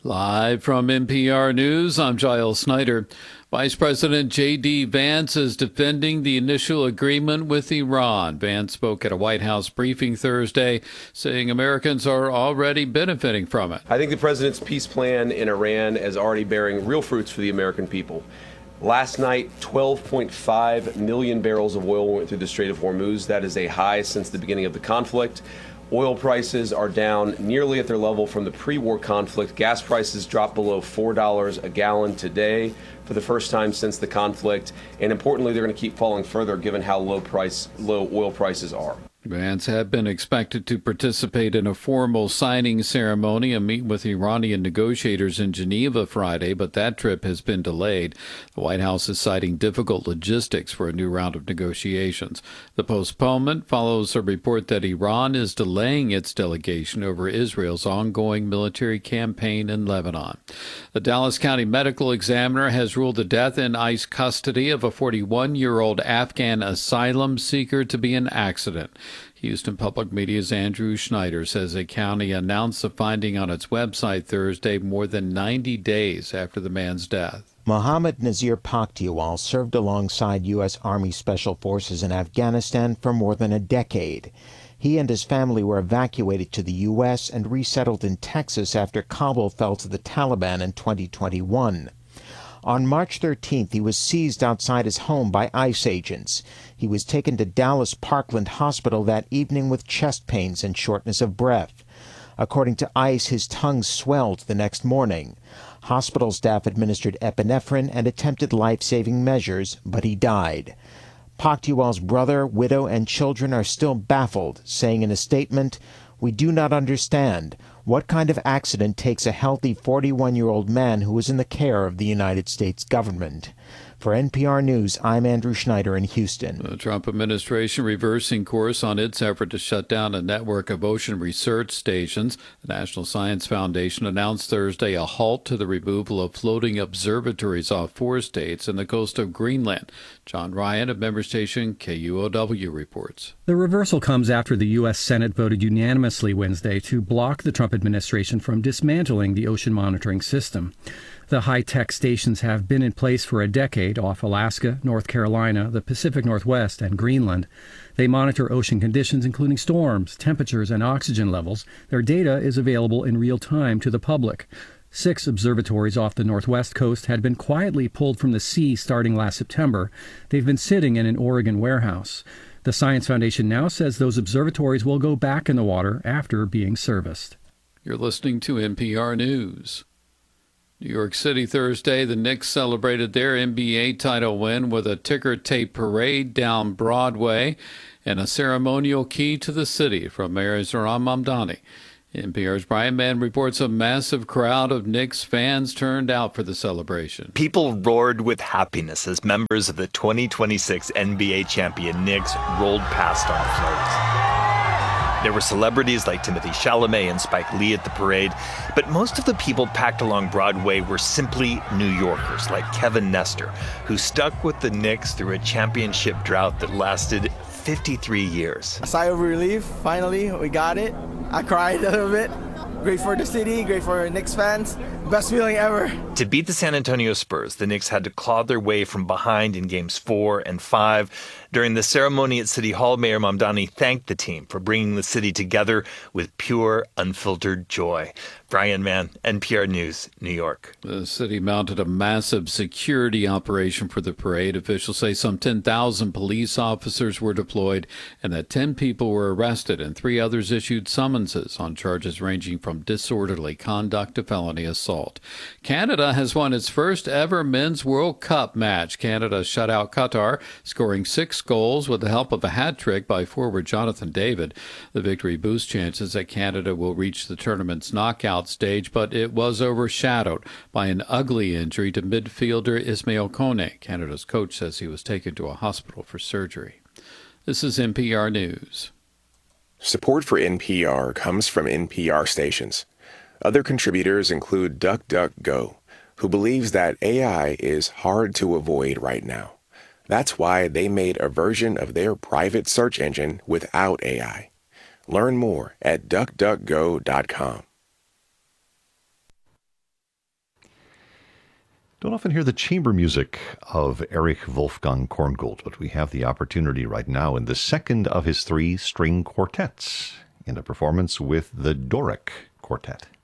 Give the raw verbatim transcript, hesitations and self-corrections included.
Live from N P R News, I'm Giles Snyder. Vice President J D. Vance is defending the initial agreement with Iran. Vance spoke at a White House briefing Thursday, saying Americans are already benefiting from it. I think the president's peace plan in Iran is already bearing real fruits for the American people. Last night, twelve point five million barrels of oil went through the Strait of Hormuz. That is a high since the beginning of the conflict. Oil prices are down nearly at their level from the pre-war conflict. Gas prices dropped below four dollars a gallon today for the first time since the conflict. And importantly, they're going to keep falling further given how low price, low oil prices are. Vance had been expected to participate in a formal signing ceremony and meet with Iranian negotiators in Geneva Friday, but that trip has been delayed. The White House is citing difficult logistics for a new round of negotiations. The postponement follows a report that Iran is delaying its delegation over Israel's ongoing military campaign in Lebanon. The Dallas County Medical Examiner has ruled the death in ICE custody of a forty-one-year-old Afghan asylum seeker to be an accident. Houston Public Media's Andrew Schneider says the county announced the finding on its website Thursday, more than ninety days after the man's death. Mohammad Nazir Pakhtiwal served alongside U S. Army Special Forces in Afghanistan for more than a decade. He and his family were evacuated to the U S and resettled in Texas after Kabul fell to the Taliban in twenty twenty-one. On March thirteenth, he was seized outside his home by ICE agents. He was taken to Dallas Parkland Hospital that evening with chest pains and shortness of breath. According to ICE, his tongue swelled the next morning. Hospital staff administered epinephrine and attempted life-saving measures, but he died. Pakhtiwal's brother, widow, and children are still baffled, saying in a statement, "We do not understand. What kind of accident takes a healthy forty-one-year-old man who is in the care of the United States government?" For N P R News, I'm Andrew Schneider in Houston. The Trump administration reversing course on its effort to shut down a network of ocean research stations. The National Science Foundation announced Thursday a halt to the removal of floating observatories off four states and the coast of Greenland. John Ryan of member station K U O W reports. The reversal comes after the U S. Senate voted unanimously Wednesday to block the Trump administration from dismantling the ocean monitoring system. The high-tech stations have been in place for a decade off Alaska, North Carolina, the Pacific Northwest, and Greenland. They monitor ocean conditions, including storms, temperatures, and oxygen levels. Their data is available in real time to the public. Six observatories off the northwest coast had been quietly pulled from the sea starting last September. They've been sitting in an Oregon warehouse. The Science Foundation now says those observatories will go back in the water after being serviced. You're listening to N P R News. New York City Thursday, the Knicks celebrated their N B A title win with a ticker tape parade down Broadway and a ceremonial key to the city from Mayor Zohran Mamdani. N P R's Brian Mann reports a massive crowd of Knicks fans turned out for the celebration. People roared with happiness as members of the twenty twenty-six N B A champion Knicks rolled past on floats. There were celebrities like Timothée Chalamet and Spike Lee at the parade, but most of the people packed along Broadway were simply New Yorkers like Kevin Nestor, who stuck with the Knicks through a championship drought that lasted fifty-three years. A sigh of relief, finally, we got it. I cried a little bit. Great for the city, great for Knicks fans. Best feeling ever. To beat the San Antonio Spurs, the Knicks had to claw their way from behind in games four and five. During the ceremony at City Hall, Mayor Mamdani thanked the team for bringing the city together with pure, unfiltered joy. Brian Mann, N P R News, New York. The city mounted a massive security operation for the parade. Officials say some ten thousand police officers were deployed and that ten people were arrested and three others issued summonses on charges ranging from disorderly conduct to felony assault. Canada has won its first ever men's World Cup match. Canada shut out Qatar, scoring six goals with the help of a hat trick by forward Jonathan David. The victory boosts chances that Canada will reach the tournament's knockout stage, but it was overshadowed by an ugly injury to midfielder Ismail Kone. Canada's coach says he was taken to a hospital for surgery. This is N P R News. Support for N P R comes from N P R stations. Other contributors include DuckDuckGo, who believes that A I is hard to avoid right now. That's why they made a version of their private search engine without A I. Learn more at duck duck go dot com. Don't often hear the chamber music of Erich Wolfgang Korngold, but we have the opportunity right now in the second of his three string quartets in a performance with the Doric Quartet.